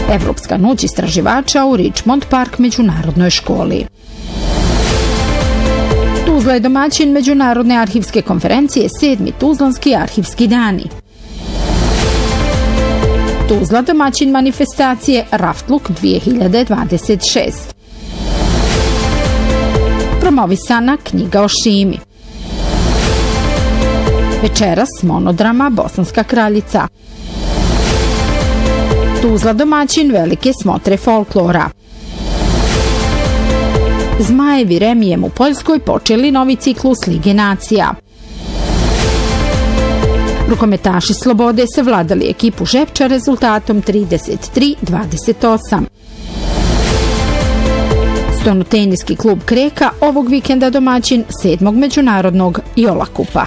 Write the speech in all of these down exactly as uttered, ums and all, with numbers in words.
Evropska noć istraživača u Richmond Park međunarodnoj školi. Tuzla je domaćin Međunarodne arhivske konferencije sedmi Tuzlanski arhivski dani. Tuzla domaćin manifestacije Raftluk dvije hiljade dvadeset šest. Promovisana knjiga o Šimi. Večeras monodrama Bosanska kraljica. Tuzla domaćin velike smotre folklora. Zmajevi remijem u Poljskoj počeli novi ciklus Lige nacija. Rukometaši Slobode savladali ekipu Žepča rezultatom trideset tri dvadeset osam. Stonoteniski klub Kreka ovog vikenda domaćin sedmog međunarodnog Jola Kupa.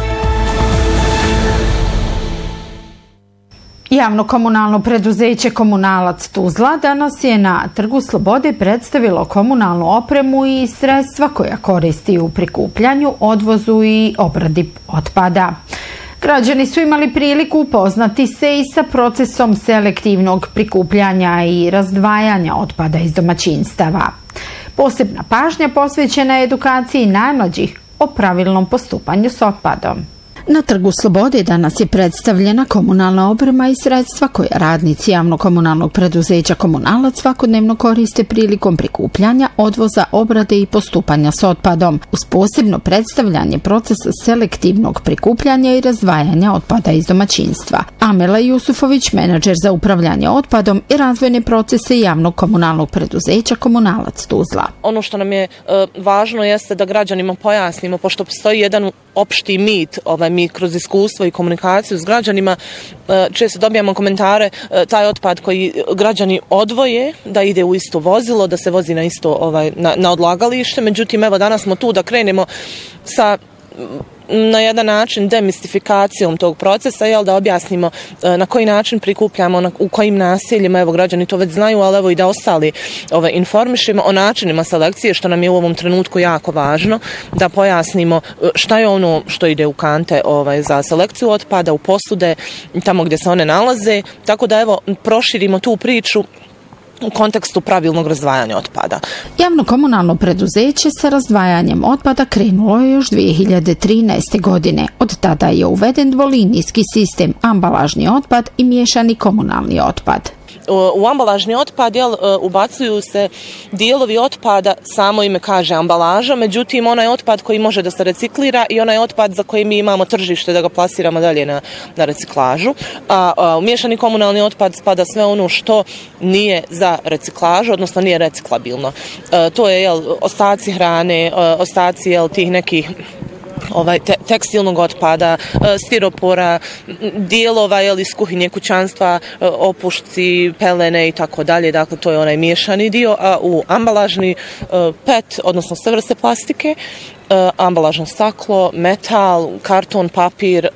Javno komunalno preduzeće Komunalac Tuzla danas je na Trgu Slobode predstavilo komunalnu opremu i sredstva koja koristi u prikupljanju, odvozu i obradi otpada. Građani su imali priliku upoznati se i sa procesom selektivnog prikupljanja i razdvajanja otpada iz domaćinstava. Posebna pažnja posvećena je edukaciji najmlađih o pravilnom postupanju s otpadom. Na Trgu Slobode danas je predstavljena komunalna oprema i sredstva koje radnici javnog komunalnog preduzeća Komunalac svakodnevno koriste prilikom prikupljanja, odvoza, obrade i postupanja s otpadom, uz posebno predstavljanje procesa selektivnog prikupljanja i razdvajanja otpada iz domaćinstva. Amela Jusufović, menadžer za upravljanje otpadom i razvojne procese javnog komunalnog preduzeća Komunalac Tuzla. Ono što nam je e, važno jeste da građanima pojasnimo, pošto postoji jedan opšti mit, ovaj, mi kroz iskustvo i komunikaciju s građanima često dobijamo komentare taj otpad koji građani odvoje da ide u isto vozilo, da se vozi na isto ovaj, na, na odlagalište. Međutim, evo danas smo tu da krenemo sa na jedan način demistifikacijom tog procesa, jel, da objasnimo na koji način prikupljamo, na, u kojim naseljima, evo građani to već znaju, ali evo i da ostali ovaj, informišemo o načinima selekcije, što nam je u ovom trenutku jako važno, da pojasnimo šta je ono što ide u kante ovaj, za selekciju otpada, u posude, tamo gdje se one nalaze, tako da evo proširimo tu priču u kontekstu pravilnog razdvajanja otpada. Javno komunalno preduzeće sa razdvajanjem otpada krenulo je još dvije hiljade trinaeste. godine. Od tada je uveden dvolinijski sistem ambalažni otpad i miješani komunalni otpad. U ambalažni otpad jel, ubacuju se dijelovi otpada, samo ime kaže ambalaža, međutim onaj otpad koji može da se reciklira i onaj otpad za koji mi imamo tržište da ga plasiramo dalje na, na reciklažu. A, a u miješani komunalni otpad spada sve ono što nije za reciklažu, odnosno nije reciklabilno. A, to je jel, ostaci hrane, ostaci jel, tih nekih ovaj te, tekstilnog otpada, stiropora, dijelova jel, iz kuhinje, kućanstva, opušci, pelene i tako dalje. Dakle, to je onaj miješani dio, a u ambalažni pet, odnosno sve vrste plastike, ambalažno staklo, metal, karton, papir,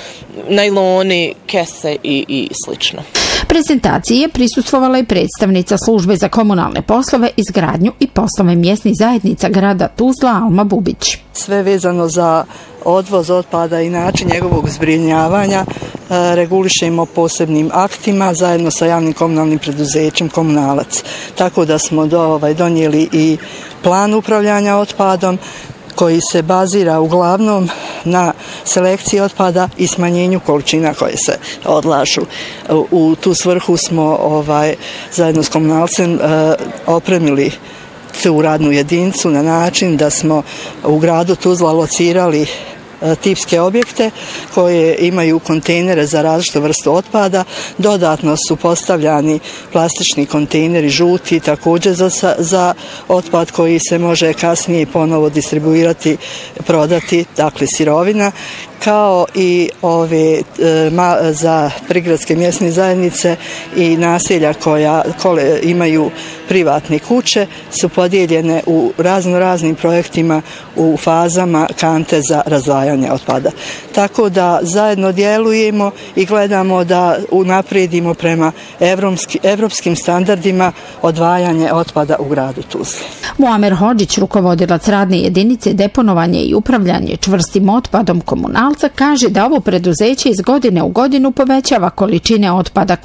najloni, kese i, i slično. Prezentaciji je prisustvovala i predstavnica službe za komunalne poslove, izgradnju i poslove mjesnih zajednica grada Tuzla Alma Bubić. Sve vezano za odvoz otpada i način njegovog zbrinjavanja regulišemo posebnim aktima zajedno sa javnim komunalnim preduzećem Komunalac. Tako da smo do, ovaj, donijeli i plan upravljanja otpadom koji se bazira uglavnom na selekciji otpada i smanjenju količina koje se odlažu. U, u tu svrhu smo ovaj, zajedno s Komunalcem uh, opremili tu radnu jedinicu na način da smo u gradu Tuzla locirali tipske objekte koje imaju kontejnere za različitu vrstu otpada. Dodatno su postavljani plastični kontejneri žuti također za, za otpad koji se može kasnije ponovo distribuirati, prodati, dakle sirovina, kao i ove e, ma, za prigradske mjesne zajednice i naselja koja kole, imaju privatne kuće su podijeljene u razno raznim projektima u fazama kante za razdvajanje otpada. Tako da zajedno djelujemo i gledamo da unaprijedimo prema evropski, evropskim standardima odvajanje otpada u gradu Tuzli. Muamer Hodžić, rukovodilac radne jedinice deponovanje i upravljanje čvrstim otpadom Komunalca, kaže da ovo preduzeće iz godine u godinu povećava količine otpada